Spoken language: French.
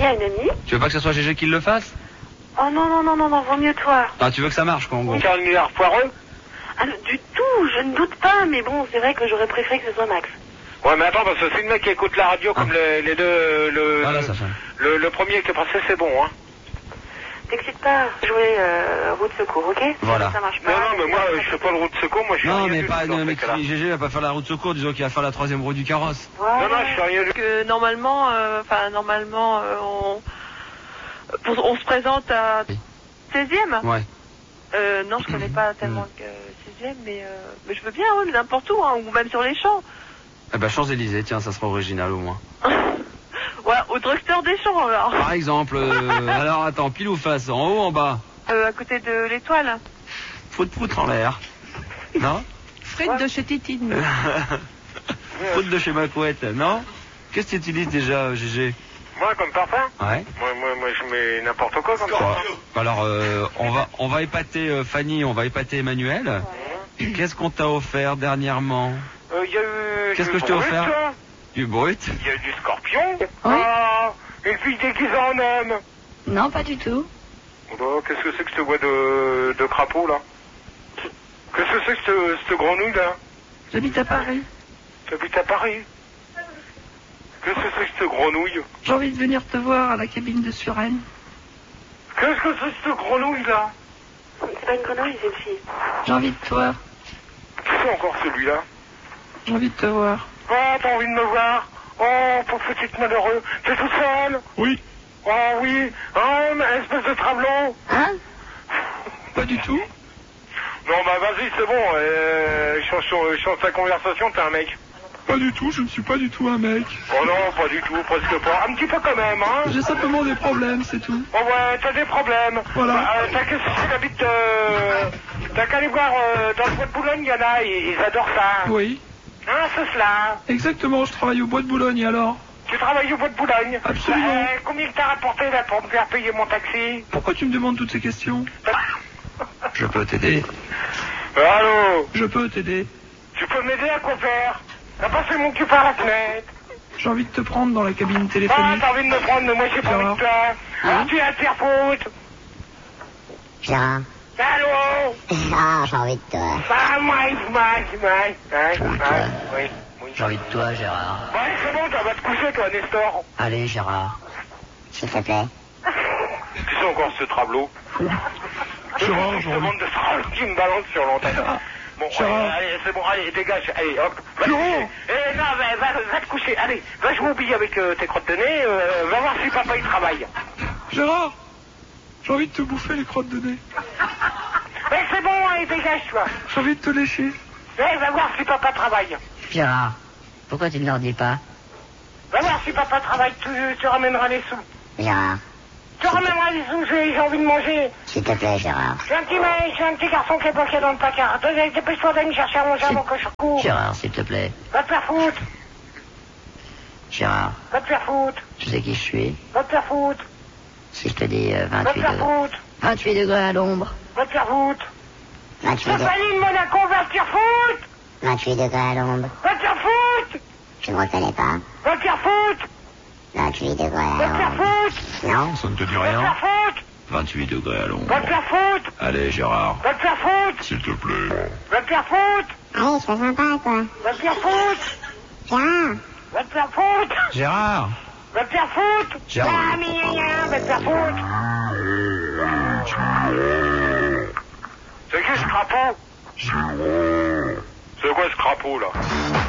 à une amie. Tu veux pas que ce soit Gégé qui le fasse? Oh non, vaut mieux toi. Ah, tu veux que ça marche, quoi, en gros? Faire une milliard foireux? Ah, du tout, je ne doute pas, mais bon, c'est vrai que j'aurais préféré que ce soit Max. Ouais, mais attends, parce que c'est le mec qui écoute la radio comme les deux... Voilà, ça fait. Le premier qui est passé, c'est bon, hein. T'excites pas, jouer roue de secours, ok? Voilà. Ça marche pas. Non, mais moi, je fais pas le roue de secours, moi, je suis Non, rien mais du pas, tout dans ce mais cas-là. Gégé va pas faire la roue de secours, disons qu'il va faire la 3e roue du carrosse. Voilà. Non, je suis rien du tout. Que normalement, on se présente à Oui. 16e. Ouais. Non, je connais pas tellement que 16e, mais je veux bien, oui, n'importe où, hein, ou même sur les champs. Eh ben, Champs-Élysées, tiens, ça sera original au moins. Ouais, au drugstore des champs, alors. Par exemple, alors attends, pile ou face, en haut, en bas? À côté de l'étoile. Faut de poutre en l'air. Non? Frites de chez Titine. Poutre de chez ma couette, non? Qu'est-ce que tu utilises déjà, Gégé? Moi, comme parfum? Ouais. Moi, je mets n'importe quoi comme ça. Alors, on va épater Fanny, on va épater Emmanuel. Qu'est-ce qu'on t'a offert dernièrement? Il y a eu... Qu'est-ce que je t'ai offert? hein. Du brut? Il y a eu du scorpion. Oui. Ah, une fille déguisée en homme. Non, pas du tout. Oh, qu'est-ce que c'est que cette voix de crapaud, là? Qu'est-ce que c'est que cette grenouille, là? J'habite à Paris. T'habites à Paris? Qu'est-ce que c'est que cette grenouille? J'ai envie de venir te voir à la cabine de Suresnes. Qu'est-ce que c'est que cette grenouille, là? C'est pas une grenouille, c'est une fille. J'ai envie de te voir. Qui c'est encore celui-là? J'ai envie de te voir. Oh, t'as envie de me voir? Oh, pauvre petite malheureux. T'es toute seule? Oui. Oh, oui. Oh, mais espèce de travelot. Hein? Pas du tout. Non, bah vas-y, c'est bon. Change ta conversation, t'es un mec. Pas du tout, je ne suis pas du tout un mec. Oh non, pas du tout, presque pas. Un petit peu quand même, hein. J'ai simplement des problèmes, c'est tout. Oh ouais, t'as des problèmes. Voilà. T'as qu'à aller voir dans le bois de Boulogne, il y en a, ils adorent ça. Oui. Hein, c'est cela. Exactement, je travaille au bois de Boulogne, alors. Tu travailles au bois de Boulogne? Absolument. Combien t'as rapporté là pour me faire payer mon taxi? Pourquoi tu me demandes toutes ces questions? Je peux t'aider. Allô? Je peux t'aider. Tu peux m'aider à quoi faire? À passer mon cul par la fenêtre. J'ai envie de te prendre dans la cabine Ah, téléphonique. t'as envie de me prendre, mais moi j'ai pas envie de toi. Alors tu es à te faire foutre. Gérard. Allô? Ah, j'ai envie de toi. Ah, moi. Oui. J'ai envie de toi, Gérard. Ouais, c'est bon, tu vas te coucher, toi, Nestor. Allez, Gérard. S'il te plaît. Qui c'est encore ce travelot? Gérard, Je demande de se qui me balance sur l'antenne. Bon, allez, c'est bon, allez, dégage, allez, hop, va te coucher. Eh non, va te coucher, allez, va jouer au billet avec tes crottes de nez, va voir si papa il travaille. Gérard, j'ai envie de te bouffer les crottes de nez. Eh, c'est bon, allez, dégage, toi. J'ai envie de te lécher. Eh, va voir si papa travaille. Gérard, pourquoi tu ne leur dis pas? Va voir si papa travaille, tu ramèneras les sous. Gérard, Tu ramèneras les sous, j'ai envie de manger. s'il te plaît, Gérard. J'ai un petit garçon qui est bloqué dans le placard. Dépêche-toi d'aller me chercher à manger avant que je cours. Gérard, s'il te plaît. Va te faire foutre. Gérard, Va te faire foutre. tu sais qui je suis? Va te faire foutre. Si je te dis Va te 28 faire degrés. foutre. 28 degrés à l'ombre. Va te faire foutre. 28 degrés. Stéphanie de Monaco, va te faire foutre. 28 degrés à l'ombre. Va te faire foutre. Je ne reconnais pas. Va te faire foutre. 28 degrés Va te à faire l'ombre. foutre. Non? Ça ne te dit Va te faire rien. foutre. 28 degrés à l'ombre. Va te faire foutre. Allez, Gérard, Va te faire foutre. s'il te plaît. Va te faire foutre. Allez, sois sympa, quoi. Va te faire foutre. Gérard. Va te faire foutre. Gérard. Va te faire foutre. Gérard. Ah, va te faire foutre. C'est qui ce crapaud? C'est quoi ce crapaud, là?